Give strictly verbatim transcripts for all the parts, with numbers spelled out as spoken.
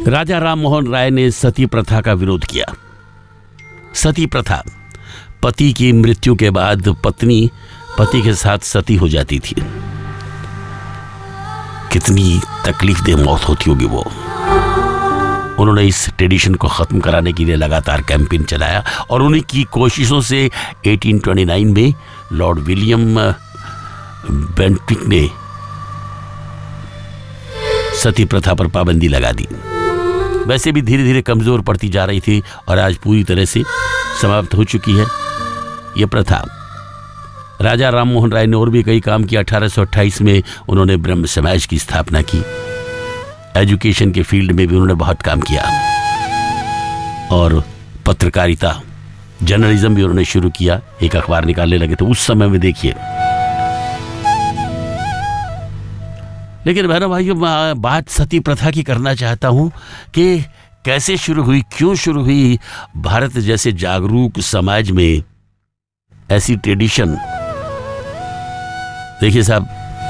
राजा राम मोहन राय ने सती प्रथा का विरोध किया। सती प्रथा, पति की मृत्यु के बाद पत्नी पति के साथ सती हो जाती थी। कितनी तकलीफदेह मौत होती होगी वो। उन्होंने इस ट्रेडिशन को खत्म कराने के लिए लगातार कैंपेन चलाया और उन्हीं की कोशिशों से अठारह सौ उनतीस में लॉर्ड विलियम बेंटिक ने सती प्रथा पर पाबंदी लगा दी। वैसे भी धीरे धीरे कमजोर पड़ती जा रही थी और आज पूरी तरह से समाप्त हो चुकी है यह प्रथा। राजा राम मोहन राय ने और भी कई काम किया। अठारह सौ अट्ठाईस में उन्होंने ब्रह्म समाज की स्थापना की। एजुकेशन के फील्ड में भी उन्होंने बहुत काम किया और पत्रकारिता, जर्नलिज्म भी उन्होंने शुरू किया। एक अखबार निकालने लगे तो उस समय में देखिए। लेकिन बहनों भाइयों, बात सती प्रथा की करना चाहता हूं कि कैसे शुरू हुई, क्यों शुरू हुई। भारत जैसे जागरूक समाज में ऐसी ट्रेडिशन, देखिए साहब,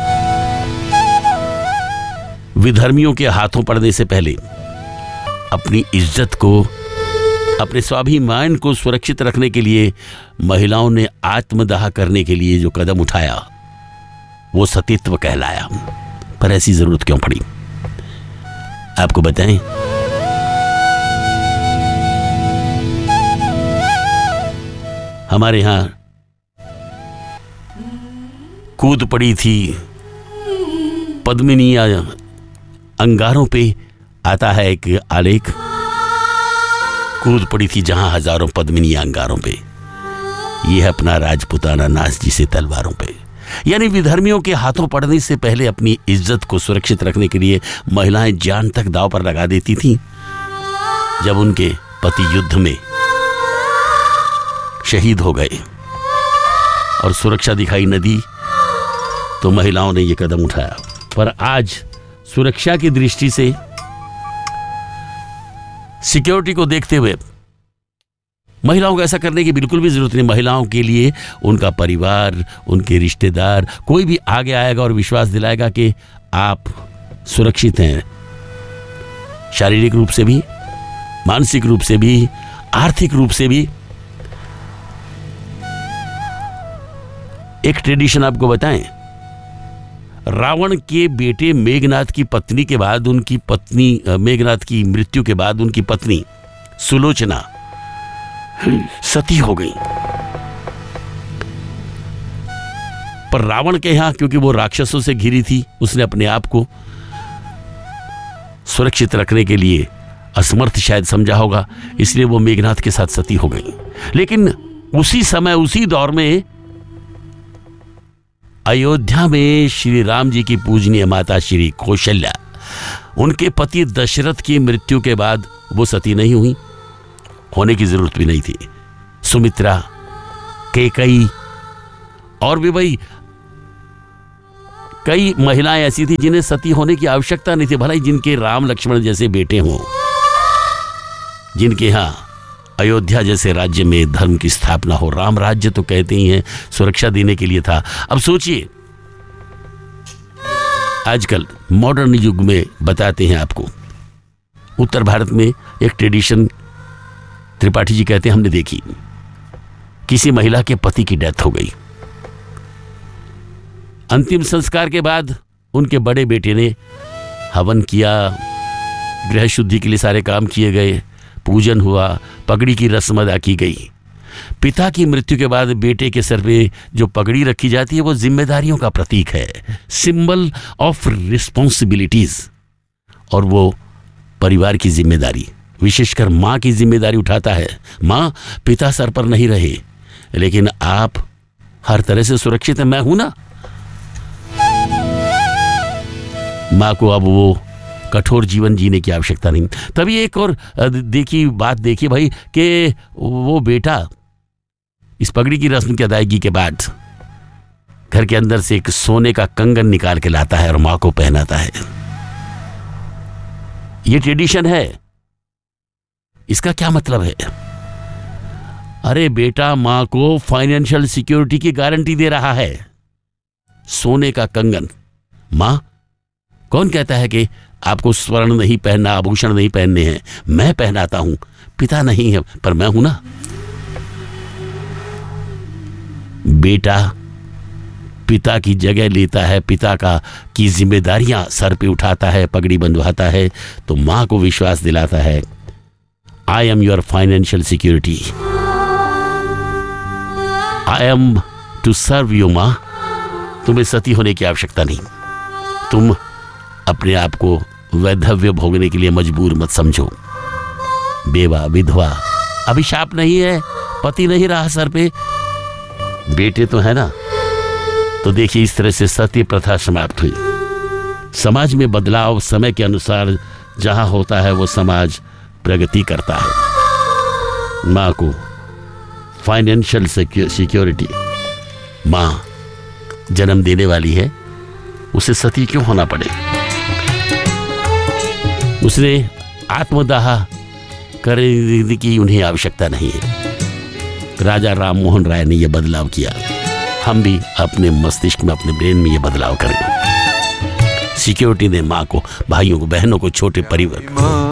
विधर्मियों के हाथों पड़ने से पहले अपनी इज्जत को, अपने स्वाभिमान को सुरक्षित रखने के लिए महिलाओं ने आत्मदाह करने के लिए जो कदम उठाया वो सतीत्व कहलाया। पर ऐसी जरूरत क्यों पड़ी, आपको बताएं। हमारे यहां कूद पड़ी थी पद्मिनी अंगारों पे, आता है एक आलेख, कूद पड़ी थी जहां हजारों पद्मिनी अंगारों पे, ये है अपना राजपुताना नाच जिसे तलवारों पे। यानी विधर्मियों के हाथों पड़ने से पहले अपनी इज्जत को सुरक्षित रखने के लिए महिलाएं जान तक दांव पर लगा देती थीं। जब उनके पति युद्ध में शहीद हो गए और सुरक्षा दिखाई न दी तो महिलाओं ने यह कदम उठाया। पर आज सुरक्षा की दृष्टि से, सिक्योरिटी को देखते हुए महिलाओं को ऐसा करने की बिल्कुल भी जरूरत नहीं। महिलाओं के लिए उनका परिवार, उनके रिश्तेदार, कोई भी आगे आएगा और विश्वास दिलाएगा कि आप सुरक्षित हैं, शारीरिक रूप से भी, मानसिक रूप से भी, आर्थिक रूप से भी। एक ट्रेडिशन आपको बताएं, रावण के बेटे मेघनाद की पत्नी के बाद उनकी पत्नी मेघनाद की मृत्यु के बाद उनकी पत्नी सुलोचना सती हो गई। पर रावण के यहां, क्योंकि वो राक्षसों से घिरी थी, उसने अपने आप को सुरक्षित रखने के लिए असमर्थ शायद समझा होगा, इसलिए वो मेघनाद के साथ सती हो गई। लेकिन उसी समय, उसी दौर में अयोध्या में श्री राम जी की पूजनीय माता श्री कौशल्या, उनके पति दशरथ की मृत्यु के बाद वो सती नहीं हुई, होने की जरूरत भी नहीं थी। सुमित्रा, कैकेयी और भी भाई कई महिलाएं ऐसी थी जिन्हें सती होने की आवश्यकता नहीं थी। भला ही जिनके राम लक्ष्मण जैसे बेटे हों, जिनके यहां अयोध्या जैसे राज्य में धर्म की स्थापना हो। राम राज्य तो कहते ही हैं सुरक्षा देने के लिए था। अब सोचिए, आजकल मॉडर्न युग में बताते हैं आपको, उत्तर भारत में एक ट्रेडिशन त्रिपाठी जी कहते हैं हमने देखी। किसी महिला के पति की डेथ हो गई, अंतिम संस्कार के बाद उनके बड़े बेटे ने हवन किया, गृह शुद्धि के लिए सारे काम किए गए, पूजन हुआ, पगड़ी की रस्म अदा की गई। पिता की मृत्यु के बाद बेटे के सर पे जो पगड़ी रखी जाती है वो जिम्मेदारियों का प्रतीक है, सिंबल ऑफ रिस्पॉन्सिबिलिटीज, और वो परिवार की जिम्मेदारी, विशेषकर मां की जिम्मेदारी उठाता है। मां, पिता सर पर नहीं रहे, लेकिन आप हर तरह से सुरक्षित हैं, मैं हूं ना। मां को अब वो कठोर जीवन जीने की आवश्यकता नहीं। तभी एक और देखी बात देखिए भाई कि वो बेटा इस पगड़ी की रस्म की अदायगी के बाद घर के अंदर से एक सोने का कंगन निकाल के लाता है और मां को पहनाता है। ये ट्रेडिशन है। इसका क्या मतलब है? अरे बेटा मां को फाइनेंशियल सिक्योरिटी की गारंटी दे रहा है। सोने का कंगन। मां, कौन कहता है कि आपको स्वर्ण नहीं पहनना, आभूषण नहीं पहनने हैं, मैं पहनाता हूं। पिता नहीं है पर मैं हूं ना। बेटा पिता की जगह लेता है, पिता का की जिम्मेदारियां सर पे उठाता है, पगड़ी बंधवाता है, तो मां को विश्वास दिलाता है, I am your financial security, I am to serve you. मां, तुम्हें सती होने की आवश्यकता नहीं, तुम अपने आप को वैधव्य भोगने के लिए मजबूर मत समझो। बेवा, विधवा, अभिशाप नहीं है, पति नहीं रहा सर पे, बेटे तो है ना। तो देखिए, इस तरह से सती प्रथा समाप्त हुई। समाज में बदलाव समय के अनुसार जहां होता है वो समाज प्रगति करता है। मां को फाइनेंशियल सिक्योरिटी, मां जन्म देने वाली है, उसे सती क्यों होना पड़े? उसने आत्मदाह करने की उन्हें आवश्यकता नहीं है। राजा राम मोहन राय ने यह बदलाव किया, हम भी अपने मस्तिष्क में, अपने ब्रेन में यह बदलाव करें। सिक्योरिटी ने माँ को, भाइयों को, बहनों को, छोटे परिवार